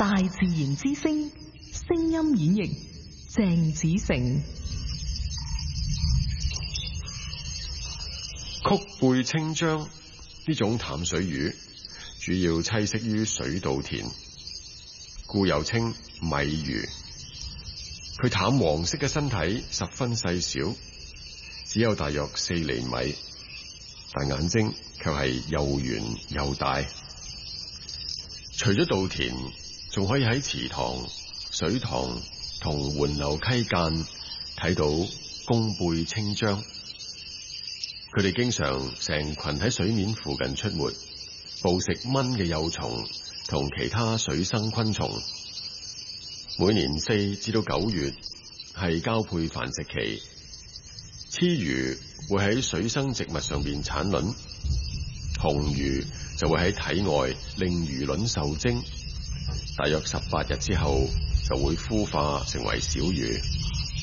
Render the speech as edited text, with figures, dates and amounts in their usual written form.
大自然之聲，聲音演繹鄭子誠。 曲背清漿呢種淡水魚主要棲息於水稻田，故又稱米魚。佢淡黃色嘅身體十分細小，只有大約4厘米，但眼睛卻係又圓又大。除咗稻田，仲可以喺池塘、水塘同緩流溪澗睇到弓背清漿。佢哋經常成群喺水面附近出沒，捕食蚊嘅幼蟲同其他水生昆蟲。每年4至到9月係交配繁殖期，雌魚會喺水生植物上邊產卵，雄魚就會喺體外令魚卵受精，大約18日之後就會孵化成為小魚。